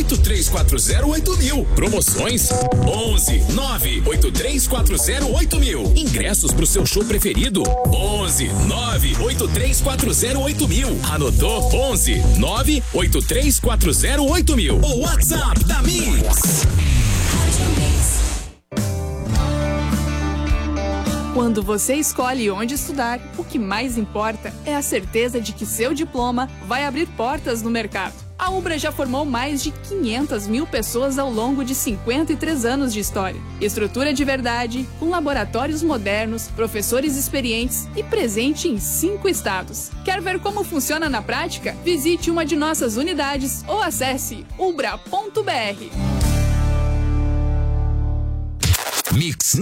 983408000. Promoções 11 983408000. Ingressos pro seu show preferido 11 983408000. Anotou? 11 983408000. O WhatsApp da Mix. Quando você escolhe onde estudar, o que mais importa é a certeza de que seu diploma vai abrir portas no mercado. A Ubra já formou mais de 500 mil pessoas ao longo de 53 anos de história. Estrutura de verdade, com laboratórios modernos, professores experientes e presente em 5 estados. Quer ver como funciona na prática? Visite uma de nossas unidades ou acesse ubra.br. Mix.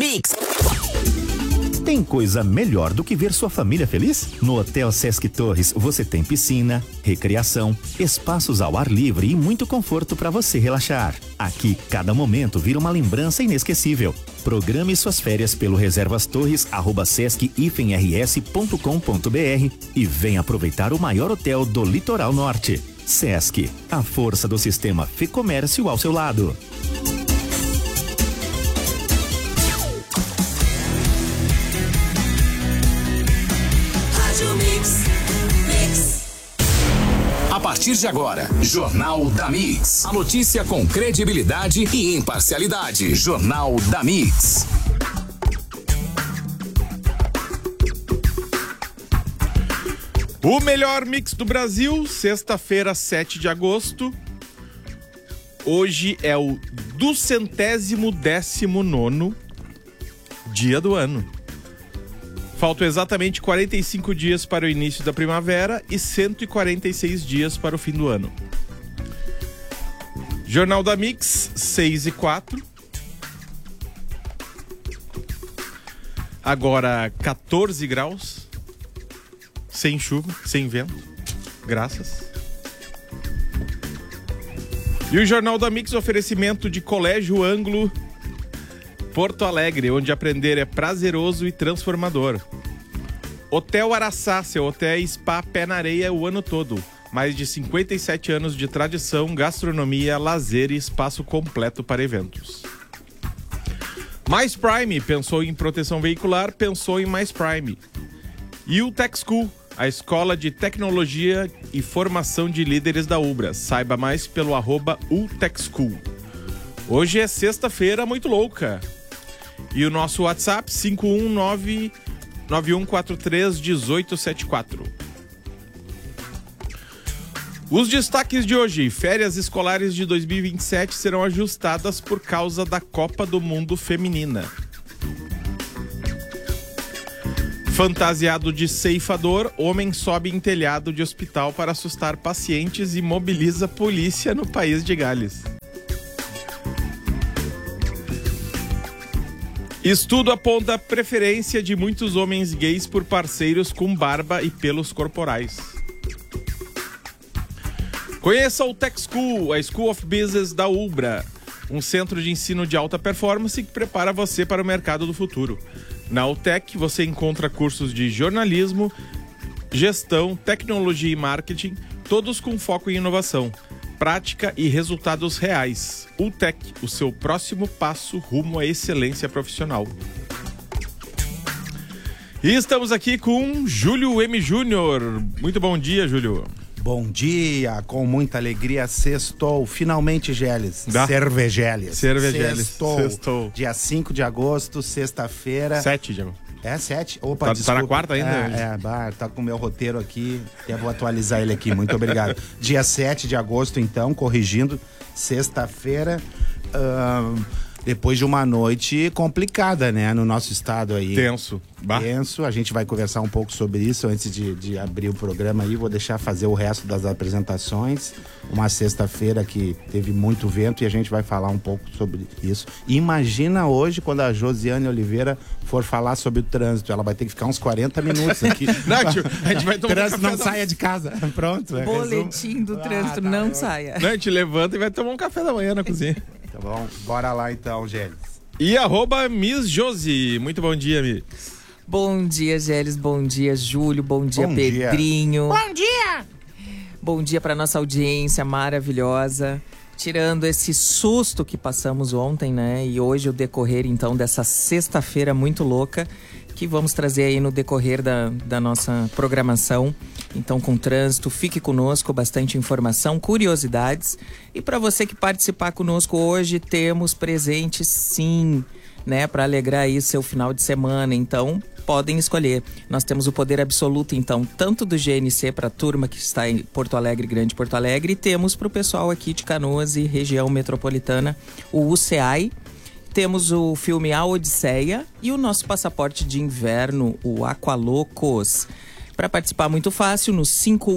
Tem coisa melhor do que ver sua família feliz? No Hotel Sesc Torres você tem piscina, recreação, espaços ao ar livre e muito conforto para você relaxar. Aqui, cada momento vira uma lembrança inesquecível. Programe suas férias pelo reservastorres@sesc-rs.com.br e venha aproveitar o maior hotel do Litoral Norte. Sesc, a força do sistema Fê-Comércio ao seu lado. A partir de agora, Jornal da Mix. A notícia com credibilidade e imparcialidade. Jornal da Mix. O melhor mix do Brasil, sexta-feira, 7 de agosto. Hoje é o 219º dia do ano. Faltam exatamente 45 dias para o início da primavera e 146 dias para o fim do ano. Jornal da Mix, 6h04. Agora 14 graus. Sem chuva, sem vento. Graças. E o Jornal da Mix, oferecimento de Colégio Ângulo Porto Alegre, onde aprender é prazeroso e transformador. Hotel Araçá, seu hotel e spa pé na areia o ano todo. Mais de 57 anos de tradição, gastronomia, lazer e espaço completo para eventos. Mais Prime, pensou em proteção veicular, pensou em Mais Prime. E o Tech School, a escola de tecnologia e formação de líderes da Ubra. Saiba mais pelo @utechschool. Hoje é sexta-feira muito louca. E o nosso WhatsApp, 51991431874. Os destaques de hoje: férias escolares de 2027 serão ajustadas por causa da Copa do Mundo Feminina. Fantasiado de ceifador, homem sobe em telhado de hospital para assustar pacientes e mobiliza polícia no país de Gales. Estudo aponta a preferência de muitos homens gays por parceiros com barba e pelos corporais. Conheça o Tech School, a School of Business da Ubra, um centro de ensino de alta performance que prepara você para o mercado do futuro. Na UTEC você encontra cursos de jornalismo, gestão, tecnologia e marketing, todos com foco em inovação, prática e resultados reais. UTEC, o seu próximo passo rumo à excelência profissional. E estamos aqui com Júlio M. Júnior. Muito bom dia, Júlio. Bom dia, com muita alegria, sextou, finalmente, Gélis. Cervegelis. Sextou. Dia 5 de agosto, sexta-feira. 7 de agosto. É 7? Opa, tá na quarta ainda? Tá com o meu roteiro aqui, eu vou atualizar ele aqui, muito obrigado. Dia 7 de agosto, então, corrigindo, sexta-feira, depois de uma noite complicada, né, no nosso estado aí. Tenso, a gente vai conversar um pouco sobre isso antes de abrir o programa aí, vou deixar fazer o resto das apresentações. Uma sexta-feira que teve muito vento e a gente vai falar um pouco sobre isso. Imagina hoje quando a Josiane Oliveira for falar sobre o trânsito, ela vai ter que ficar uns 40 minutos aqui. Não, tio, a gente vai tomar trânsito não saia de casa. Pronto. Boletim do trânsito, não saia. Não, a gente levanta e vai tomar um café da manhã na cozinha. Tá bom, bora lá então, Gélis. E @Miss Josi. Muito bom dia, Miss. Bom dia, Gélis. Bom dia, Júlio. Bom dia, Pedrinho. Bom dia! Bom dia para nossa audiência maravilhosa. Tirando esse susto que passamos ontem, né? E hoje o decorrer, então, dessa sexta-feira muito louca, que vamos trazer aí no decorrer da nossa programação. Então, com trânsito, fique conosco, bastante informação, curiosidades. E para você que participar conosco hoje, temos presentes sim, né? Para alegrar aí seu final de semana. Então, podem escolher. Nós temos o poder absoluto, então, tanto do GNC para a turma que está em Porto Alegre, Grande Porto Alegre, e temos para o pessoal aqui de Canoas e região metropolitana, o UCEAI. Temos o filme A Odisseia e o nosso passaporte de inverno, o Aqualocos. Para participar, muito fácil, no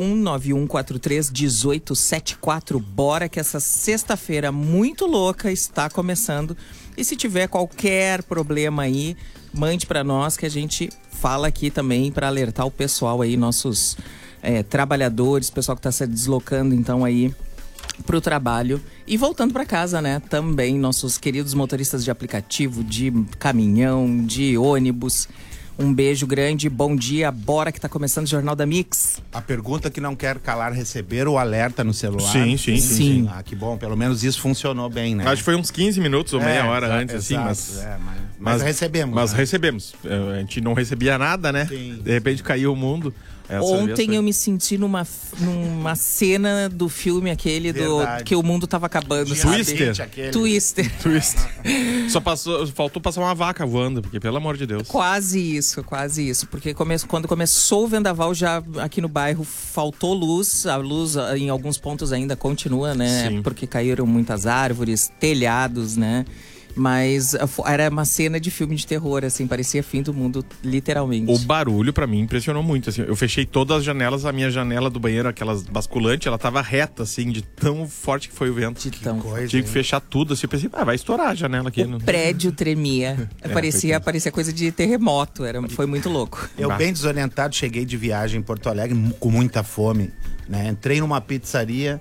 5191431874. Bora que essa sexta-feira muito louca está começando. E se tiver qualquer problema aí, mande para nós que a gente fala aqui também para alertar o pessoal aí, nossos trabalhadores, pessoal que está se deslocando então aí pro trabalho e voltando para casa, né? Também nossos queridos motoristas de aplicativo, de caminhão, de ônibus. Um beijo grande, bom dia, bora que tá começando o Jornal da Mix. A pergunta que não quer calar, receber o alerta no celular. Sim. Ah, que bom, pelo menos isso funcionou bem, né? Acho que foi uns 15 minutos ou meia hora antes, assim, mas recebemos. Mas né? recebemos. A gente não recebia nada, né? Sim. De repente caiu o mundo. Ontem eu me senti numa cena do filme aquele que o mundo tava acabando. Twister. Faltou passar uma vaca voando, porque pelo amor de Deus. Quase isso. Porque quando começou o vendaval, já aqui no bairro faltou luz. A luz em alguns pontos ainda continua, né? Sim. Porque caíram muitas árvores, telhados, né? Mas era uma cena de filme de terror, assim, parecia fim do mundo, literalmente. O barulho, pra mim, impressionou muito, assim. Eu fechei todas as janelas, a minha janela do banheiro, aquelas basculantes, ela tava reta, assim, de tão forte que foi o vento. Tive que fechar tudo, assim, eu pensei, vai estourar a janela aqui. O prédio tremia. Parecia coisa de terremoto, foi muito louco. Eu bem desorientado, cheguei de viagem em Porto Alegre, com muita fome, né? Entrei numa pizzaria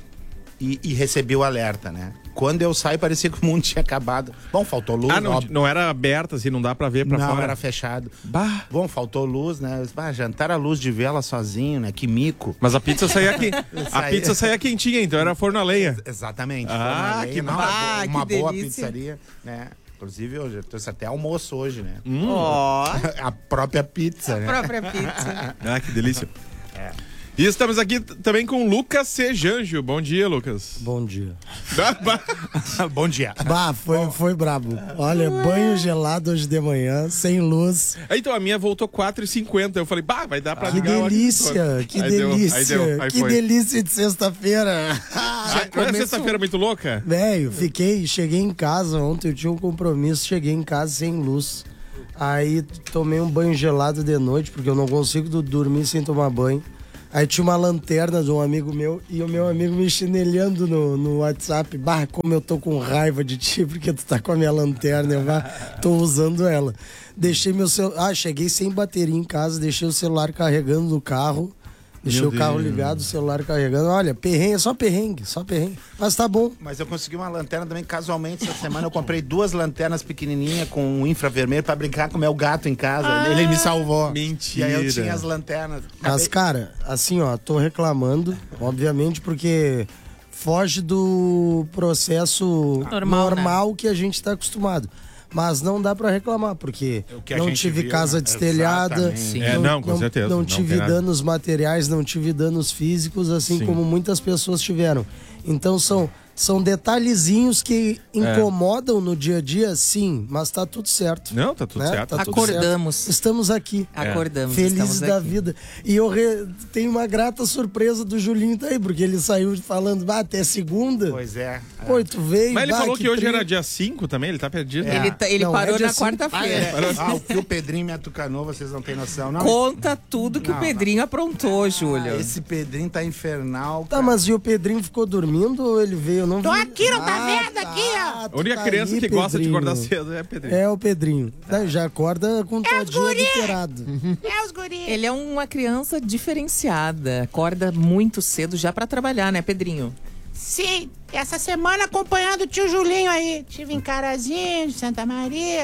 e recebi o alerta, né? Quando eu saí, parecia que o mundo tinha acabado. Bom, faltou luz. Não era aberta, assim, não dá pra ver pra fora. Não, era fechado. Bah. Bom, faltou luz, né? Jantar à luz de vela sozinho, né? Que mico. Mas a pizza saía aqui. A pizza saía quentinha, então era forno a lenha. Exatamente. Ah, que uma que boa delícia. pizzaria, né? Inclusive, eu trouxe até almoço hoje, né? A própria pizza, né? própria pizza. Ah, que delícia. E estamos aqui também com o Lucas Sejanjo. Bom dia, Lucas. Bom dia. Bom dia. Bah, foi brabo. Olha, banho gelado hoje de manhã, sem luz. Então, a minha voltou 4h50. Eu falei, vai dar pra Que ligar delícia, que delícia. Que delícia de sexta-feira. Não era sexta-feira muito louca? Velho, cheguei em casa ontem, eu tinha um compromisso, cheguei em casa sem luz. Aí tomei um banho gelado de noite, porque eu não consigo dormir sem tomar banho. Aí tinha uma lanterna de um amigo meu e o meu amigo me chinelhando no WhatsApp. Bah, como eu tô com raiva de ti, porque tu tá com a minha lanterna, eu tô usando ela. Deixei meu celular. Cheguei sem bateria em casa, deixei o celular carregando no carro. Deixei o carro ligado, o celular carregando. Olha, perrengue, só perrengue. Mas tá bom. Mas eu consegui uma lanterna também, casualmente, essa semana eu comprei 2 lanternas pequenininhas com um infravermelho pra brincar com o meu gato em casa. Ele me salvou. Mentira. E aí eu tinha as lanternas. Mas, cara, assim, ó, tô reclamando, obviamente, porque foge do processo normal, né? Que a gente tá acostumado. Mas não dá pra reclamar, porque não tive casa destelhada, com certeza. Não tive danos materiais, não tive danos físicos, assim como muitas pessoas tiveram. Então são detalhezinhos que incomodam no dia a dia, sim, mas tá tudo certo. Não, tá tudo certo. Tá tudo Acordamos. certo. Estamos aqui. Acordamos. Felizes da vida. E eu tenho uma grata surpresa do Julinho tá aí, porque ele saiu falando, até segunda. Pois é. Pô, tu veio. Mas ele falou que hoje era dia 5 também, ele tá perdido. Ele parou na quarta-feira. O que o Pedrinho me atucanou, vocês não têm noção. Não, Conta tudo que o Pedrinho aprontou, Júlio. Esse Pedrinho tá infernal. Tá, mas e o Pedrinho ficou dormindo ou ele veio? Eu não vi. Tô aqui, não tá vendo aqui, ó. A única criança que gosta de acordar cedo é o Pedrinho. É o Pedrinho. Já acorda com todinho adulterado. É os guris. Ele é uma criança diferenciada. Acorda muito cedo já pra trabalhar, né, Pedrinho? Sim, essa semana acompanhando o tio Julinho aí. Tive em Carazinho, Santa Maria,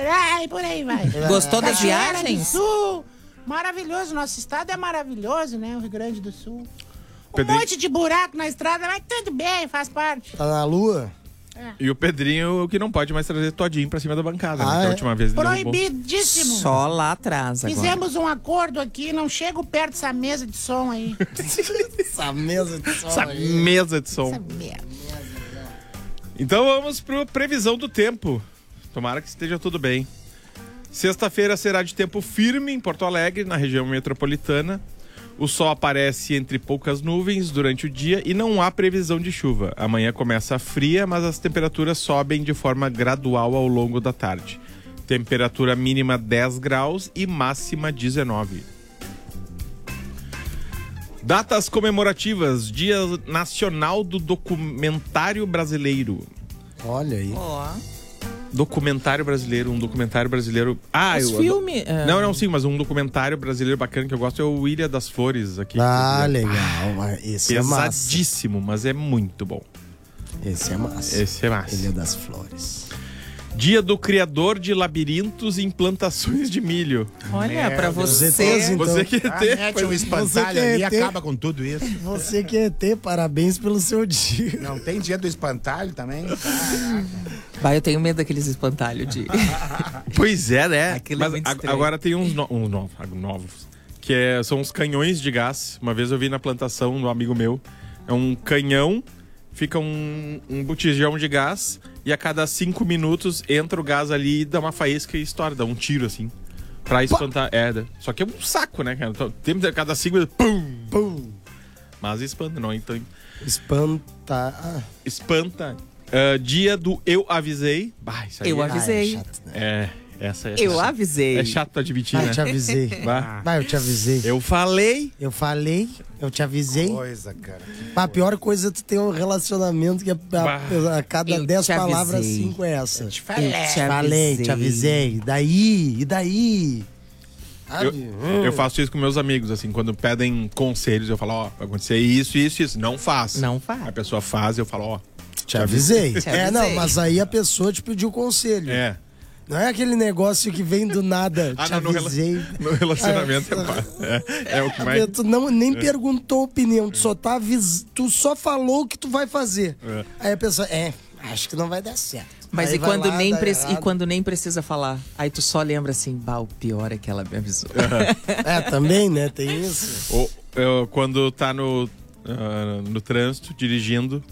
e por aí vai. Gostou das Cachoeira viagens? do Sul. Maravilhoso, nosso estado é maravilhoso, né? O Rio Grande do Sul. Pedrinho- monte de buraco na estrada, mas tudo bem, faz parte. Tá na lua? E o Pedrinho que não pode mais trazer todinho pra cima da bancada, né? Ah, Que a é? última vez ele derrubou. Proibidíssimo. Só lá atrás agora. Fizemos um acordo aqui, não chego perto dessa mesa de som aí. Essa mesa de som Essa aí. mesa de som. Essa merda. Então vamos para previsão do tempo. Tomara que esteja tudo bem. Sexta-feira será de tempo firme em Porto Alegre, na região metropolitana. O sol aparece entre poucas nuvens durante o dia e não há previsão de chuva. Amanhã começa fria, mas as temperaturas sobem de forma gradual ao longo da tarde. Temperatura mínima 10 graus e máxima 19. Datas comemorativas. Dia Nacional do Documentário Brasileiro. Olha aí. Ó. Documentário brasileiro, um documentário brasileiro... Os filmes... Não, sim, mas um documentário brasileiro bacana que eu gosto é o Ilha das Flores aqui. Ah, legal. Esse é massa. Pesadíssimo, mas é muito bom. Esse é massa. Esse é massa. Ilha das Flores. Dia do Criador de Labirintos em Plantações de Milho. Olha, pra você... ETs, então. Você que tem... Mete um Você espantalho que é ali e ET. acaba com tudo isso. Você que é ET, parabéns pelo seu dia. Não tem dia do espantalho também? Vai, eu tenho medo daqueles espantalhos de... Pois é, né? Aquilo é Mas muito estranho. agora tem uns novos. Que são os canhões de gás. Uma vez eu vi na plantação do amigo meu. É um canhão, fica um botijão de gás e a cada 5 minutos entra o gás ali e dá uma faísca e estoura, dá um tiro assim. Pra espantar. Só que é um saco, né, cara? Então, cada 5 minutos, pum! Pum. Mas espanta, não. Então, Espanta. espanta. Dia do Eu Avisei. Bah, isso aí Eu é- avisei. chato, né? Essa é Eu chato. avisei. É chato admitir, Vai, né? eu te avisei. Bah. Vai, eu te avisei. Eu falei. Eu falei, eu te avisei. Coisa, cara. A pior coisa é tu ter um relacionamento que a cada Eu 10 te palavras, avisei. 5 é essa. Te falei. Falei, te avisei. E daí? Eu faço isso com meus amigos, assim, quando pedem conselhos, eu falo, ó, vai acontecer isso, isso, isso. Não faz. Não faz. A pessoa faz, eu falo, ó. Te avisei. Te É, não, avisei. mas aí a pessoa te pediu conselho. É. Não é aquele negócio que vem do nada. Ah, Te não, no avisei. No relacionamento é o que mais. Tu nem perguntou opinião, tu só tá tu só falou o que tu vai fazer. É. Aí a pessoa, acho que não vai dar certo. Mas Aí e vai quando, lá, nem dá e errado. quando nem precisa falar? Aí tu só lembra assim, bah, o pior é que ela me avisou. Também, né? Tem isso. Ou quando tá no trânsito, dirigindo,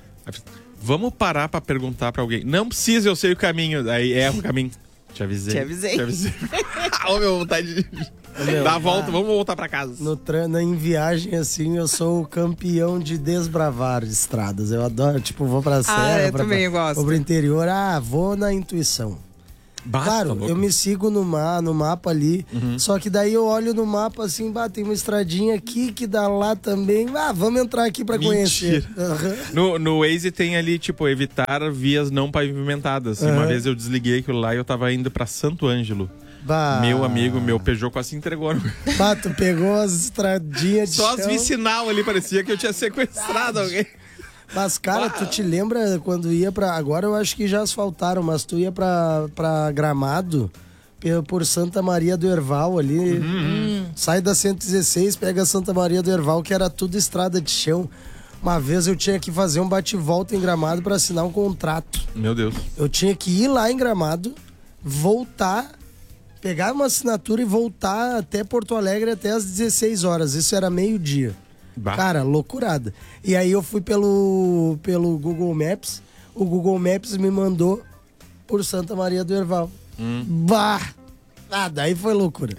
vamos parar pra perguntar pra alguém. Não precisa, eu sei o caminho. Aí erra o caminho. Te avisei. Te avisei. Te avisei. Ô, meu, vontade de... Dá a volta, vamos voltar pra casa. Em viagem, assim, eu sou o campeão de desbravar estradas. Eu adoro, tipo, vou pra serra. eu também gosto. Vou pro interior, vou na intuição. Claro, louco. eu me sigo no mapa ali, só que daí eu olho no mapa assim, tem uma estradinha aqui que dá lá também. Vamos entrar aqui pra conhecer. No Waze tem ali, tipo, evitar vias não pavimentadas. E uma vez eu desliguei aquilo lá e eu tava indo pra Santo Ângelo. Meu amigo, meu Peugeot quase se entregou. Tu pegou as estradinhas de Só chão. vi sinal ali, parecia que eu tinha sequestrado alguém. Mas, cara, tu te lembra quando ia pra... Agora eu acho que já asfaltaram, mas tu ia pra Gramado, por Santa Maria do Herval ali. Sai da 116, pega Santa Maria do Herval, que era tudo estrada de chão. Uma vez eu tinha que fazer um bate-volta em Gramado pra assinar um contrato. Meu Deus. Eu tinha que ir lá em Gramado, voltar, pegar uma assinatura e voltar até Porto Alegre até às 16 horas. Isso era meio-dia. Bah. Cara, loucurada. E aí eu fui pelo Google Maps. O Google Maps me mandou por Santa Maria do Herval. Bah! Daí foi loucura.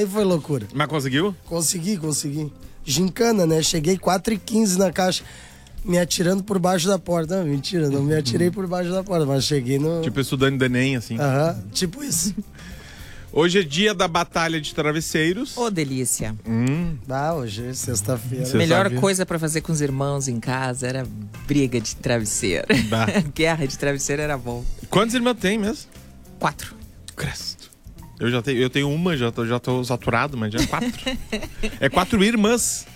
Mas conseguiu? Consegui. Gincana, né? Cheguei 4h15 na caixa, me atirando por baixo da porta. Não, mentira, não me atirei por baixo da porta, mas cheguei no... Tipo estudante do Enem, assim. tipo isso. Hoje é dia da Batalha de Travesseiros. Ô, delícia. Hoje é sexta-feira. Você Melhor sabe? coisa pra fazer com os irmãos em casa era briga de travesseiro. Bah. Guerra de travesseiro era bom. Quantos irmãos tem mesmo? 4. Cresto. Eu tenho uma, já tô saturado, mas já é 4. É 4 irmãs.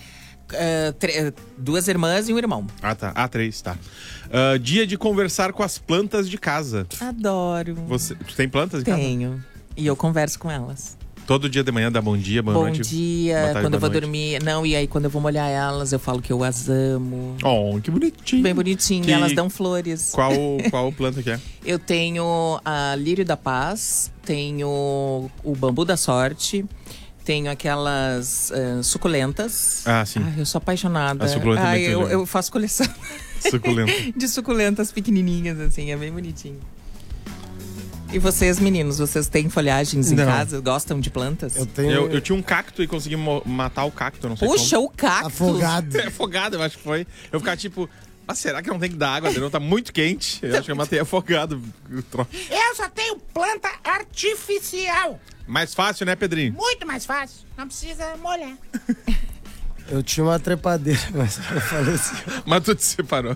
2 irmãs e um irmão. Ah, tá. 3, tá. Dia de conversar com as plantas de casa. Adoro. Tu tem plantas em casa? Tenho. E eu converso com elas. Todo dia de manhã dá bom dia, boa noite. Bom dia, boa tarde, quando eu vou boa noite. dormir. Não, e aí quando eu vou molhar elas, eu falo que eu as amo. Oh, que bonitinho. Bem bonitinho, Que- elas dão flores. Qual planta que é? Eu tenho a lírio da paz, tenho o bambu da sorte, tenho aquelas suculentas. Ah, sim. Ai, eu sou apaixonada. A suculenta é Ai, muito legal. eu faço coleção Suculenta. de suculentas pequenininhas, assim, é bem bonitinho. E vocês, meninos, vocês têm folhagens em Não. casa? Gostam de plantas? Eu tenho. Eu tinha um cacto e consegui matar o cacto, não sei Puxa, o cacto! Afogado. como. É afogado, eu acho que foi. Eu ficava tipo, será que não tem que dar água? Não tá muito quente. Eu acho que eu matei afogado. o troço. Eu só tenho planta artificial. Mais fácil, né, Pedrinho? Muito mais fácil. Não precisa molhar. Eu tinha uma trepadeira, mas eu falei assim. Mas tu te separou.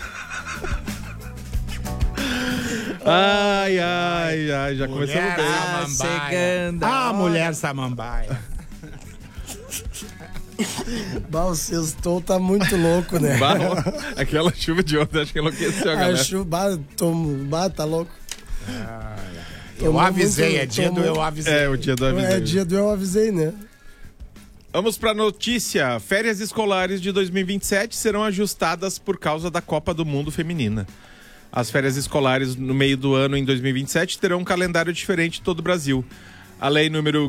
Ai, já começamos bem. Ah, chegando. Mulher samambaia. Bah, o sextou tá muito louco, né? Bah, aquela chuva de ontem, acho que enlouqueceu a galera. Tá louco. Eu Tomou avisei, muito- é dia do tomou- eu avisei. É, o dia do aviso. É dia do eu avisei, né? Vamos para notícia. Férias escolares de 2027 serão ajustadas por causa da Copa do Mundo Feminina. As férias escolares no meio do ano em 2027 terão um calendário diferente em todo o Brasil. A lei número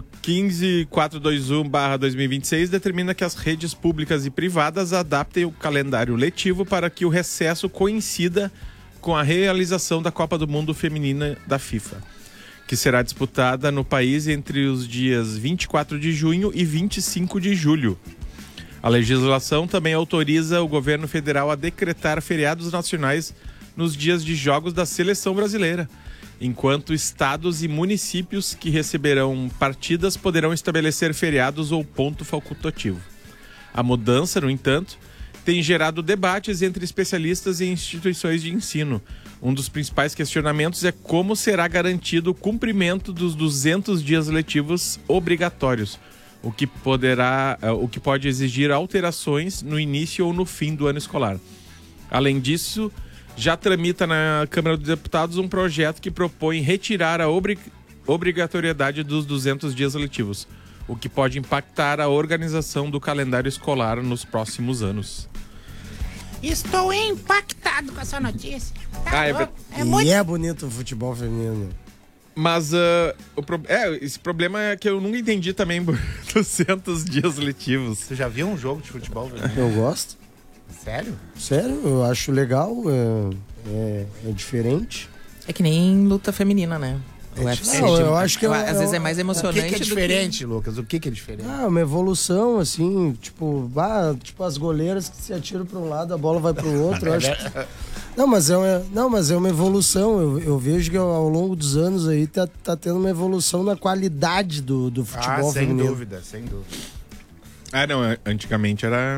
15421/2026 determina que as redes públicas e privadas adaptem o calendário letivo para que o recesso coincida com a realização da Copa do Mundo Feminina da FIFA, que será disputada no país entre os dias 24 de junho e 25 de julho. A legislação também autoriza o governo federal a decretar feriados nacionais nos dias de jogos da seleção brasileira, enquanto estados e municípios que receberão partidas poderão estabelecer feriados ou ponto facultativo. A mudança, no entanto, tem gerado debates entre especialistas e instituições de ensino. Um dos principais questionamentos é como será garantido o cumprimento dos 200 dias letivos obrigatórios, o que pode exigir alterações no início ou no fim do ano escolar. Além disso, já tramita na Câmara dos Deputados um projeto que propõe retirar a obrigatoriedade dos 200 dias letivos, o que pode impactar a organização do calendário escolar nos próximos anos. Estou impactado com essa notícia. Tá Ah, louco? É muito. E é bonito o futebol feminino. Mas esse problema é que eu nunca entendi também 200 dias letivos. Você já viu um jogo de futebol? Eu gosto. Sério? Sério, eu acho legal. É diferente. É que nem luta feminina, né? O UFC. Não, eu acho que Às vezes é mais O emocionante que é do diferente, Lucas? O que é diferente? Ah, uma evolução, assim, tipo as goleiras que se atiram para um lado, a bola vai para o outro. Eu acho que... Não, mas é uma evolução. Eu vejo que ao longo dos anos aí tá tendo uma evolução na qualidade do futebol sem feminino. dúvida, sem dúvida. Ah, não, antigamente era...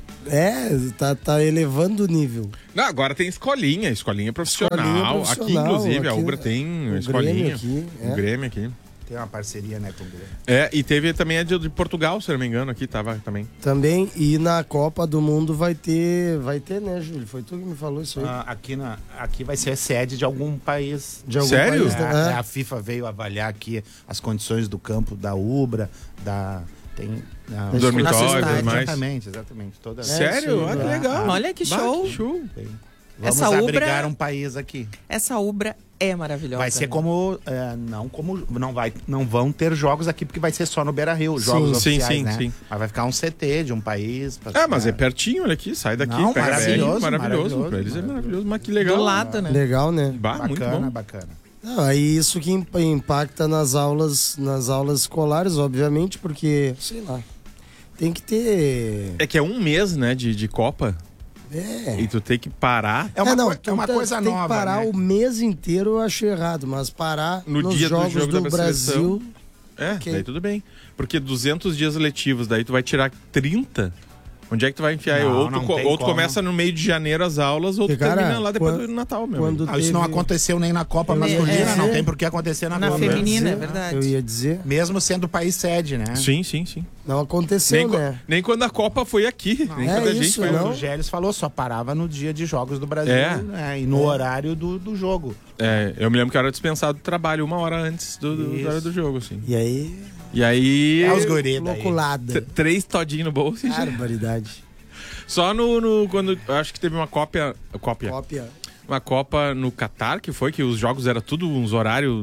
Tá elevando o nível. Não, agora tem escolinha profissional. Escolinha Aqui, profissional, inclusive, a aqui, Ubra tem o escolinha. Grêmio aqui, O Grêmio aqui. Tem uma parceria, né, com o Grêmio. E teve também a de Portugal, se eu não me engano, aqui tava também. Também, e na Copa do Mundo vai ter, né, Júlio? Foi tu que me falou isso aí. Aqui vai ser sede de algum país. De algum Sério? país, né? A FIFA veio avaliar aqui as condições do campo da Ubra, Os dormitórios, cidade. mais. Exatamente. Toda... Sério? isso aí, que né? legal. Olha que Bah, show. que show. Vamos Essa Ubra- abrigar um país aqui. Essa Ubra é maravilhosa. Vai ser né? como não vão ter jogos aqui porque vai ser só no Beira-Rio, jogos Sim, oficiais, sim, né? sim. Mas vai ficar um CT de um país. pra- Mas é pertinho, olha aqui, sai daqui, Não, pega maravilhoso, maravilhoso. Pra eles é maravilhoso, mas que legal. Do lado, né? Legal, né? Bah, muito Bacana, bom. bacana. Não, aí isso que impacta nas aulas escolares, obviamente, porque, sei lá, tem que ter... É que é um mês, né, de Copa. E tu tem que parar É uma tu coisa tem nova, que parar né? o mês inteiro, eu acho errado, mas parar no nos dia jogos do jogo do da Brasil... seleção. Ok. Daí tudo bem. Porque 200 dias letivos, daí tu vai tirar 30, Onde é que tu vai enfiar? Não, Ou não tu, tem ou tu como. começa no meio de janeiro as aulas, ou tu Porque, cara, termina lá depois quando- do Natal, meu. quando amigo. Isso não teve- aconteceu nem na Copa masculina, não tem por que acontecer na Na Copa. feminina, é Eu verdade. ia dizer, Mesmo sendo o país sede, né? Sim, sim, sim. não aconteceu, Nem, né? nem quando a Copa foi aqui. Nem É quando a gente isso, foi. não. O Gélios falou, só parava no dia de jogos do Brasil, É. né? E no horário do jogo. É, eu me lembro que eu era dispensado do trabalho 1 hora antes da hora do jogo, assim. E aí, E aí... É os guri daí. louculada. 3 todinhos no bolso e já. Barbaridade. Só quando eu acho que teve uma cópia, Cópia. uma Copa no Catar, que foi que os jogos eram tudo uns horários.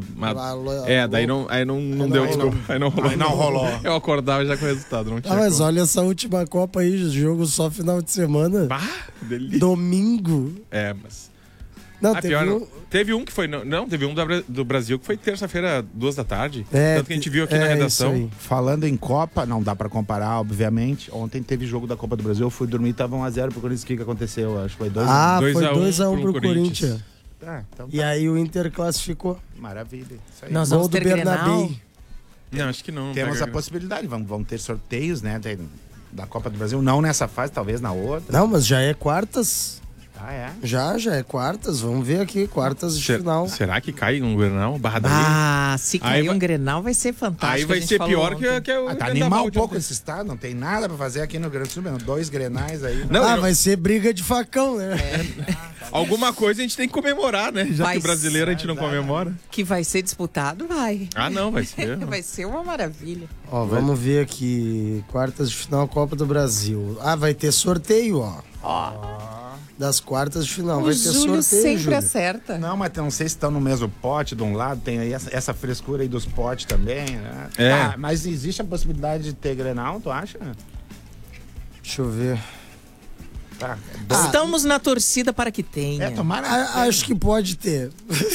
Daí não deu, desculpa. Aí não rolou. Aí não rolou. Eu acordava já com o resultado, não tinha. Ah, mas como. olha essa última Copa aí, jogo só final de semana. Bah, delícia. Domingo. É, mas. Não, Ah, teve pior, um... teve um que foi. Não, teve um do Brasil que foi terça-feira, 2 da tarde. É, Tanto que a gente viu aqui na redação. isso aí. Falando em Copa, não dá pra comparar, obviamente. Ontem teve jogo da Copa do Brasil, eu fui dormir e tava 1x0 pro Corinthians. O que aconteceu? Acho que foi 2 Ah, 2 foi a 1 2x1 pro pro Corinthians. então E aí o Inter classificou. maravilha. Isso aí. Nós Gol vamos do ter Grenal. Bernabéu. Não, acho que não. Temos a possibilidade, vão ter sorteios, né? Da Copa do Brasil, não nessa fase, talvez na outra. Não, mas já é quartas. Ah, é? Já é quartas. Vamos ver aqui, quartas de final. Será que cai um Grenal? Barra daí? Ah, se cair Aí vai- um Grenal vai ser fantástico. Aí vai a gente ser falou pior ontem. que o Tá Vendaval animal um de pouco ontem. esse estado, não tem nada pra fazer aqui no Rio Grande do Sul, mesmo. 2 Grenais aí. Não, Ah, eu- vai ser briga de facão, né? Alguma coisa a gente tem que comemorar, né? Já Vai que o brasileiro a gente não comemora. Que vai ser disputado, vai. Ah, não, vai ser. Vai ser uma maravilha. Ó, vamos ver aqui. Quartas de final, Copa do Brasil. Ah, vai ter sorteio, ó. Das quartas de final. O Vai ter Júlio sorteio, sempre Júlio. acerta. Não, mas não sei se estão no mesmo pote de um lado, tem aí essa frescura aí dos potes também, né? É. Tá, mas existe a possibilidade de ter Grenal, tu acha? Deixa eu ver. Tá. Estamos na torcida para que tenha. Tomara. Acho que pode ter.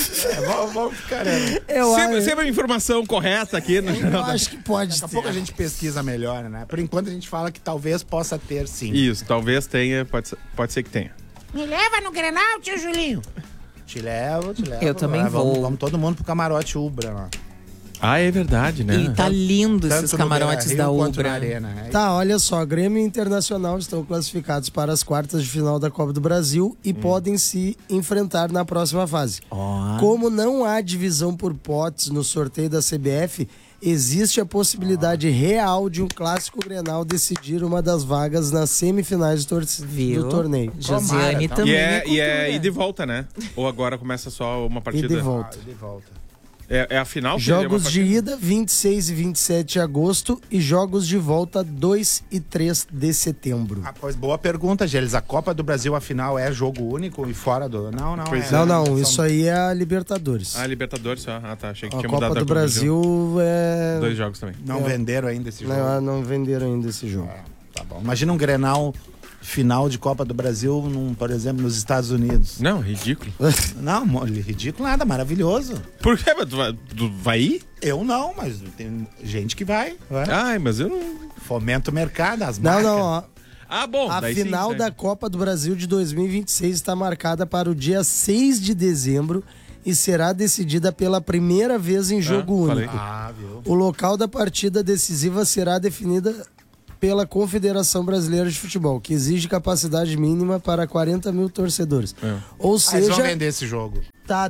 Vamos ficar, né? Eu, Sempre a informação correta aqui no eu Jornal da- acho que pode Daqui a ter. pouco a gente pesquisa melhor, né? Por enquanto a gente fala que talvez possa ter, sim. Isso, talvez tenha, pode ser que tenha. Me leva no Grenal, tio Julinho. Te levo. Eu também Vamos- vou. Vamos todo mundo pro camarote Ubra lá. Ah, é verdade, né? E tá lindo esses Tanto no camarotes Beira-Rio da quanto na Ubra. Arena. Tá, olha só, Grêmio e Internacional estão classificados para as quartas de final da Copa do Brasil e podem se enfrentar na próxima fase. Como não há divisão por potes no sorteio da CBF, existe a possibilidade real de um clássico Grenal decidir uma das vagas nas semifinais Viu? do torneio. Josiane Tomara, também E é é cultura. ida e volta, né? Ou agora começa só uma partida? Ida e volta. De volta. É a final? que Jogos é uma de partida? ida 26 e 27 de agosto e jogos de volta 2 e 3 de setembro. Ah, pois boa pergunta, Gélis. A Copa do Brasil, afinal, é jogo único e fora do... Não, Pois Não, são- isso aí é a Libertadores. Ah, Libertadores só. Ah, tá. Achei que A tinha Copa mudado do da Brasil é... 2 jogos também. Não venderam ainda esse jogo. Não venderam ainda esse jogo. Tá bom. Imagina um Grenal final de Copa do Brasil, por exemplo, nos Estados Unidos. Não, ridículo. Não, ridículo nada, maravilhoso. Por quê? Mas tu vai ir? Eu não, mas tem gente que vai. Ai, mas eu não... Fomenta o mercado, as Não, marcas. ó. Ah, bom. A daí sim, final né? da Copa do Brasil de 2026 está marcada para o dia 6 de dezembro e será decidida pela primeira vez em jogo falei. único. Ah, viu? O local da partida decisiva será definida pela Confederação Brasileira de Futebol, que exige capacidade mínima para 40 mil torcedores. Ou Ah, eles vão seja, vender esse jogo.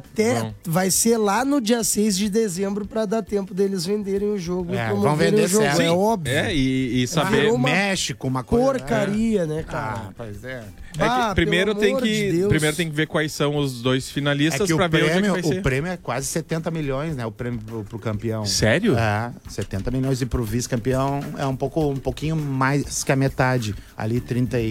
vai ser lá no dia 6 de dezembro para dar tempo deles venderem o jogo e É, vão promoverem vender o jogo. certo. É Sim. óbvio. É, e saber... Virou uma México, uma coisa... Porcaria, né, cara? Ah, pois é. É que primeiro pelo tem amor de que Deus. primeiro tem que ver quais são os dois É finalistas que pra o ver onde é que prêmio, vai ser. o prêmio é quase 70 milhões, né? O prêmio pro campeão. Sério? É, 70 milhões e pro vice-campeão é um pouquinho mais que a metade. Ali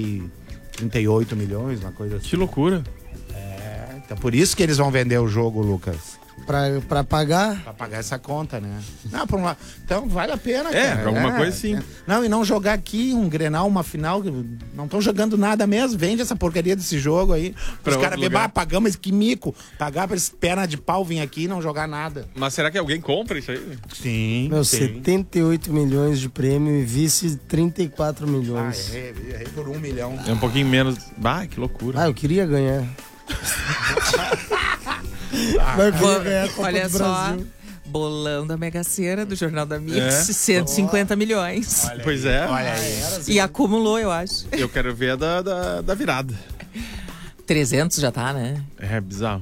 38 milhões, uma coisa assim. Que loucura. Então por isso que eles vão vender o jogo, Lucas. Pra pagar? Pra pagar essa conta, né? Não, por um lado. Então vale a pena, É, cara. pra alguma coisa, sim. Não, e não jogar aqui um Grenal, uma final, não estão jogando nada mesmo. Vende essa porcaria desse jogo aí. Pra Os caras outro lugar. pagamos, que mico. Pagar pra eles perna de pau vir aqui e não jogar nada. Mas será que alguém compra isso aí? Sim. Meu, sim. 78 milhões de prêmio e vice 34 Ah, milhões. errei por 1 milhão. É um pouquinho menos. Ah, que loucura. Ah, eu queria ganhar. Mas eu queria ganhar a Copa Olha do só, Brasil. Bolão da Mega Sena do Jornal da Mix, 150 milhões. Pois é. Olha aí. E acumulou, eu acho. Eu quero ver a da virada. 300 já tá, né? É bizarro.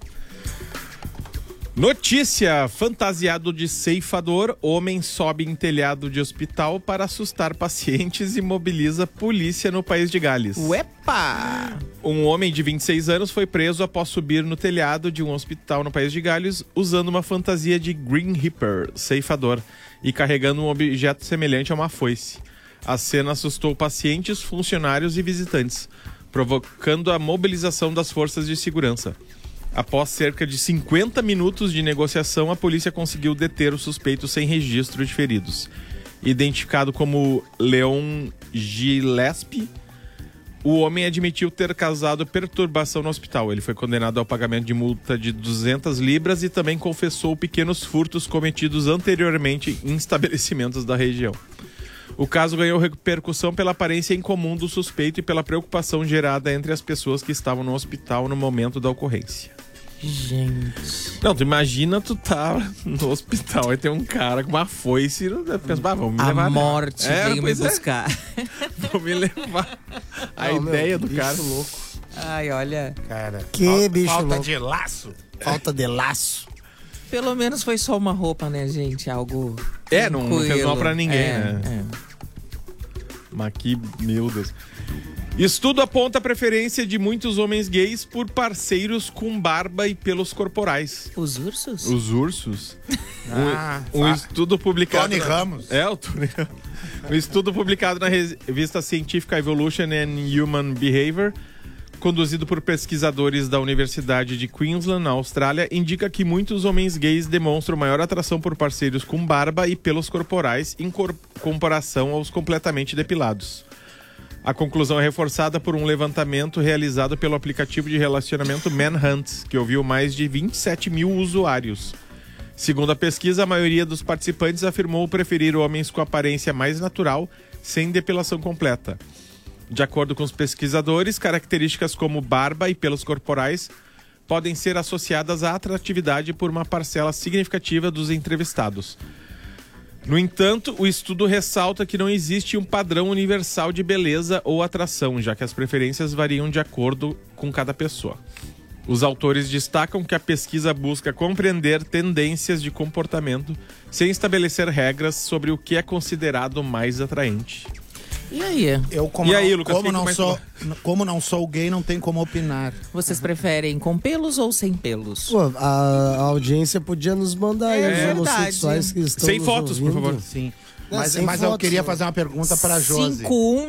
Notícia: fantasiado de ceifador, homem sobe em telhado de hospital para assustar pacientes e mobiliza polícia no país de Gales. Uepa! Um homem de 26 anos foi preso após subir no telhado de um hospital no país de Gales usando uma fantasia de Grim Reaper, ceifador, e carregando um objeto semelhante a uma foice. A cena assustou pacientes, funcionários e visitantes, provocando a mobilização das forças de segurança. Após cerca de 50 minutos de negociação, a polícia conseguiu deter o suspeito sem registro de feridos. Identificado como Leon Gillespie, o homem admitiu ter causado perturbação no hospital. Ele foi condenado ao pagamento de multa de 200 libras e também confessou pequenos furtos cometidos anteriormente em estabelecimentos da região. O caso ganhou repercussão pela aparência incomum do suspeito e pela preocupação gerada entre as pessoas que estavam no hospital no momento da ocorrência. Gente. Não, tu imagina tu tá no hospital e tem um cara com uma foice e pensa, vamos me levar. A morte veio me buscar. Vou me levar. A ideia do cara. louco. Ai, olha. Cara, Que bicho falta louco. de laço. Falta de laço. Pelo menos foi só uma roupa, né, gente? Algo. Não fez mal pra ninguém, né? É. Mas que, meu Deus. Estudo aponta a preferência de muitos homens gays por parceiros com barba e pelos corporais. Os ursos? Os ursos? Um estudo publicado... Tony Ramos. O Tony Ramos. Um estudo publicado na revista científica Evolution and Human Behavior, conduzido por pesquisadores da Universidade de Queensland, na Austrália, indica que muitos homens gays demonstram maior atração por parceiros com barba e pelos corporais em comparação aos completamente depilados. A conclusão é reforçada por um levantamento realizado pelo aplicativo de relacionamento Manhunt, que ouviu mais de 27 mil usuários. Segundo a pesquisa, a maioria dos participantes afirmou preferir homens com aparência mais natural, sem depilação completa. De acordo com os pesquisadores, características como barba e pelos corporais podem ser associadas à atratividade por uma parcela significativa dos entrevistados. No entanto, o estudo ressalta que não existe um padrão universal de beleza ou atração, já que as preferências variam de acordo com cada pessoa. Os autores destacam que a pesquisa busca compreender tendências de comportamento sem estabelecer regras sobre o que é considerado mais atraente. E aí? Eu, Lucas, como não sou gay, não tem como opinar. Vocês preferem com pelos ou sem pelos? Pô, a audiência podia nos mandar aí os homossexuais que estão sem nos fotos, ouvindo. por favor. Sim. Sem Mas eu fotos, queria né? fazer uma pergunta para a Josi.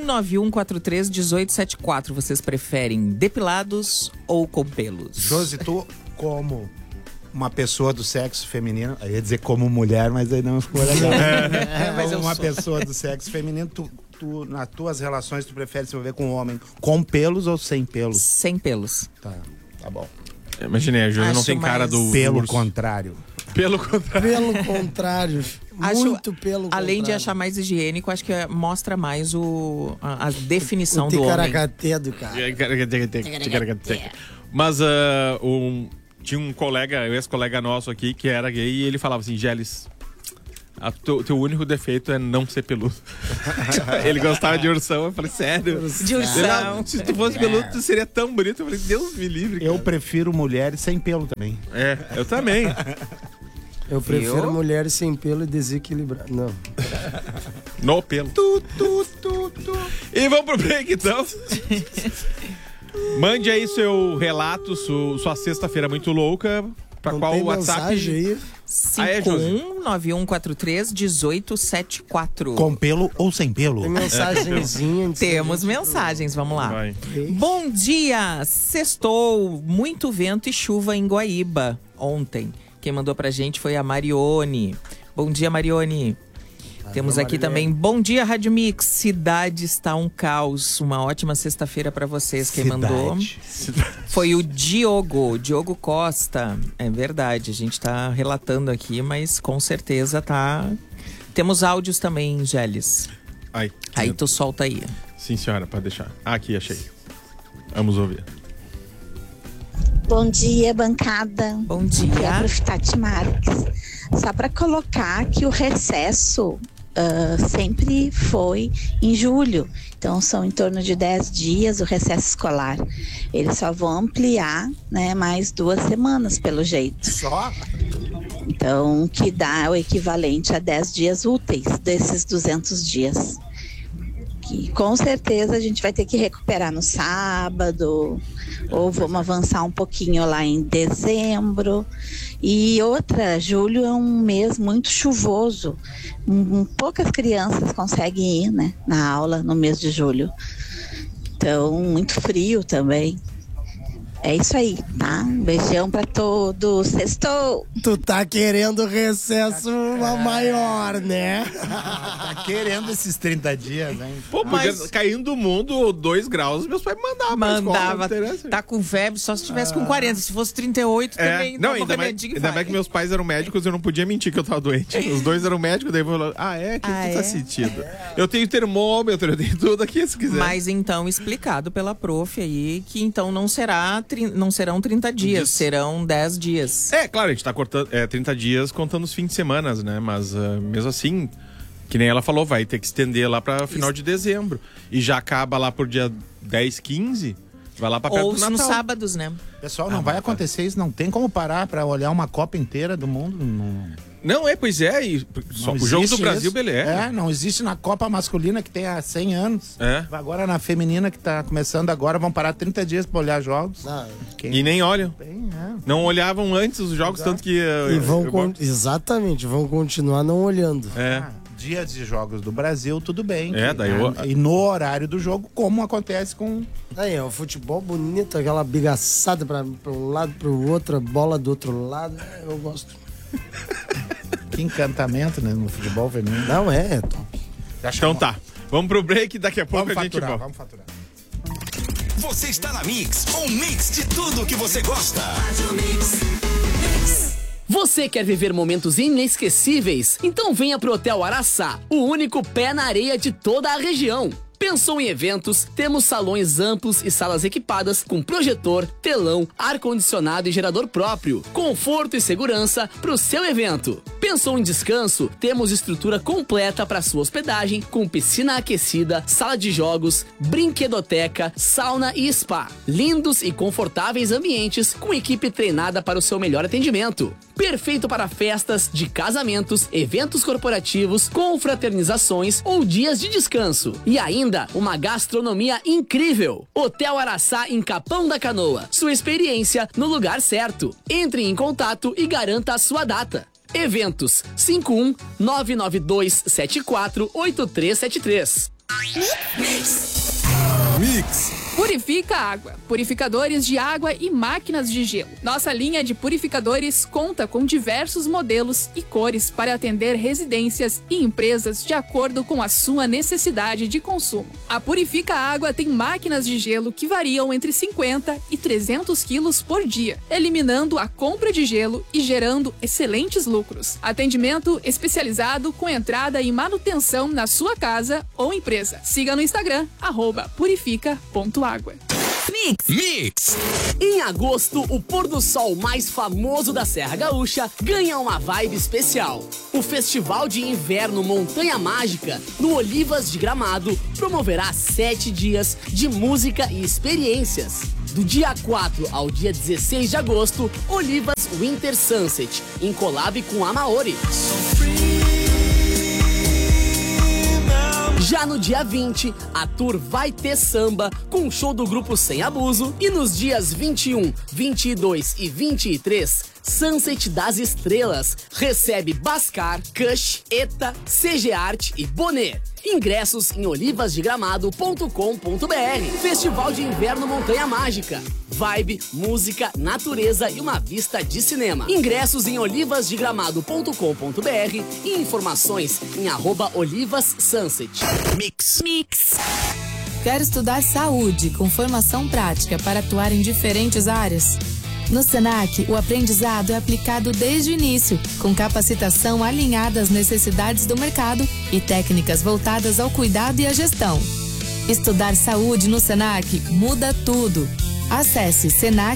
5191431874. Vocês preferem depilados ou com pelos? Josi, tu como uma pessoa do sexo feminino, eu ia dizer como mulher, mas aí não ficou legal. Mas eu como uma sou. pessoa do sexo feminino, tu, nas tuas relações, tu prefere se envolver com um homem com pelos ou sem pelos? Sem pelos. Tá bom. Imaginei, a Júlia não Acho tem cara mais- do Pelo urso. contrário. Pelo contrário. Pelo contrário. Muito pelo contrário. Além de achar mais higiênico, acho que mostra mais a definição do homem. Ticaracatedo, cara. Mas tinha um colega, ex-colega nosso aqui, que era gay, e ele falava assim, Gélis, teu único defeito é não ser peludo. Ele gostava de ursão, eu falei, sério? De ursão. Se tu fosse peludo, tu seria tão bonito. Eu falei, Deus me livre, cara. Eu prefiro mulheres sem pelo também. Eu também. Eu prefiro mulheres sem pelo e desequilibradas. Não. No pelo. E vamos pro break, então. Mande aí seu relato, sua sexta-feira muito louca. Pra Não qual tem WhatsApp? mensagem aí? 5191431874. Com pelo ou sem pelo? Tem mensagenzinha. Temos mensagens, vamos lá. Vai. Bom dia! Sextou, muito vento e chuva em Guaíba ontem. Quem mandou pra gente foi a Marione. Bom dia, Marione. Temos aqui também, bom dia, Rádio Mix. Cidade está um caos. Uma ótima sexta-feira pra vocês. Quem mandou foi o Diogo Costa. É verdade, a gente tá relatando aqui, mas com certeza tá... Temos áudios também, Gélis. Aí tu solta aí. Sim, senhora, pode deixar. Aqui, achei. Vamos ouvir. Bom dia, bancada. Bom dia. Aqui é a Prof. Tati Marques. Só para colocar que o recesso sempre foi em julho. Então, são em torno de 10 dias o recesso escolar. Eles só vão ampliar, né, mais 2 semanas, pelo jeito. Só? Então, que dá o equivalente a 10 dias úteis desses 200 dias. Que com certeza a gente vai ter que recuperar no sábado, ou vamos avançar um pouquinho lá em dezembro. E outra, julho é um mês muito chuvoso. Poucas crianças conseguem ir, né, na aula no mês de julho. Então, muito frio também. É isso aí, tá? Um beijão pra todos. Sextou! Tu tá querendo recesso maior, né? Tá querendo esses 30 dias, hein? Pô, porque caindo do mundo 2 graus, meus pais mandavam pra Mandava. escola. Tá com febre só se tivesse com 40. Se fosse 38 também. Não, ainda bem que meus pais eram médicos, eu não podia mentir que eu tava doente. Os dois eram médicos, daí eu falei, que tu tá sentindo? Eu tenho termômetro, eu tenho tudo aqui, se quiser. Mas então, explicado pela prof aí, que então não serão 30 dias, serão 10 dias. É, claro, a gente tá cortando 30 dias contando os fins de semana, né? Mas mesmo assim, que nem ela falou, vai ter que estender lá pra final de dezembro. E já acaba lá por dia 10, 15, vai lá pra perto do Natal. Ou nos sábados, né? Pessoal, não vai acontecer isso, não tem como parar pra olhar uma Copa inteira do mundo. Não, pois é, e só o jogo do Brasil, isso. beleza. Não existe na Copa masculina que tem há 100 anos. Agora na feminina que tá começando agora, vão parar 30 dias pra olhar jogos. E nem olham. Não olhavam antes os jogos, tanto que... Exatamente, vão continuar não olhando. Dias de jogos do Brasil, tudo bem. E no horário do jogo, como acontece com... Aí, o futebol bonito, aquela bigaçada pra um lado, pro outro, a bola do outro lado, eu gosto. Que encantamento, né, no futebol feminino. Não, é top. Então tá, vamos pro break, daqui a pouco a gente volta. Vamos faturar. Você está na Mix, um mix de tudo que você gosta. Você quer viver momentos inesquecíveis? Então venha pro Hotel Araçá, o único pé na areia de toda a região. Pensou em eventos? Temos salões amplos e salas equipadas com projetor, telão, ar-condicionado e gerador próprio. Conforto e segurança para o seu evento. Pensou em descanso? Temos estrutura completa para sua hospedagem com piscina aquecida, sala de jogos, brinquedoteca, sauna e spa. Lindos e confortáveis ambientes com equipe treinada para o seu melhor atendimento. Perfeito para festas de casamentos, eventos corporativos, confraternizações ou dias de descanso. E ainda uma gastronomia incrível. Hotel Araçá em Capão da Canoa. Sua experiência no lugar certo. Entre em contato e garanta a sua data. Eventos 51 992 74 8373. Mix. Purifica Água. Purificadores de água e máquinas de gelo. Nossa linha de purificadores conta com diversos modelos e cores para atender residências e empresas de acordo com a sua necessidade de consumo. A Purifica Água tem máquinas de gelo que variam entre 50 e 300 quilos por dia, eliminando a compra de gelo e gerando excelentes lucros. Atendimento especializado com entrada e manutenção na sua casa ou empresa. Siga no Instagram, @purifica.água. Mix. Em agosto, o pôr do sol mais famoso da Serra Gaúcha ganha uma vibe especial. O Festival de Inverno Montanha Mágica, no Olivas de Gramado, promoverá 7 dias de música e experiências. Do dia 4 ao dia 16 de agosto, Olivas Winter Sunset, em collab com a Maori. Já no dia 20, a tour vai ter samba com show do grupo Sem Abuso. E nos dias 21, 22 e 23, Sunset das Estrelas recebe Bascar, Kush, Eta, CG Art e Bonet. Ingressos em olivasdegramado.com.br. Festival de Inverno Montanha Mágica. Vibe, música, natureza e uma vista de cinema. Ingressos em olivasdegramado.com.br e informações em @olivassunset. Mix. Quer estudar saúde com formação prática para atuar em diferentes áreas? No Senac, o aprendizado é aplicado desde o início, com capacitação alinhada às necessidades do mercado e técnicas voltadas ao cuidado e à gestão. Estudar saúde no Senac muda tudo. Acesse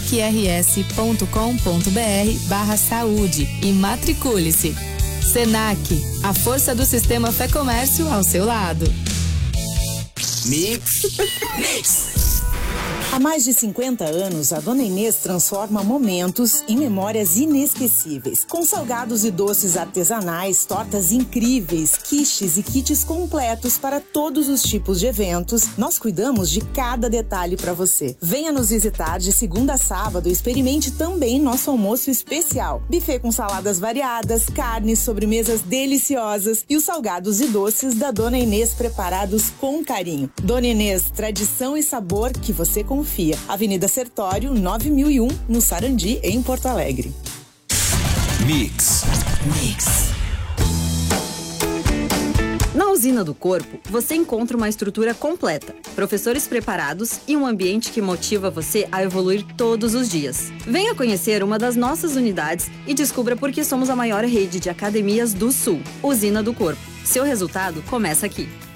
senacrs.com.br/saúde e matricule-se. Senac, a força do sistema Fé Comércio ao seu lado. Mix. Há mais de 50 anos, a Dona Inês transforma momentos em memórias inesquecíveis. Com salgados e doces artesanais, tortas incríveis, quiches e kits completos para todos os tipos de eventos, nós cuidamos de cada detalhe para você. Venha nos visitar de segunda a sábado e experimente também nosso almoço especial. Buffet com saladas variadas, carnes, sobremesas deliciosas e os salgados e doces da Dona Inês preparados com carinho. Dona Inês, tradição e sabor que você confia. Avenida Sertório, 9001, no Sarandi, em Porto Alegre. Mix. Na Usina do Corpo, você encontra uma estrutura completa, professores preparados e um ambiente que motiva você a evoluir todos os dias. Venha conhecer uma das nossas unidades e descubra por que somos a maior rede de academias do Sul. Usina do Corpo. Seu resultado começa aqui.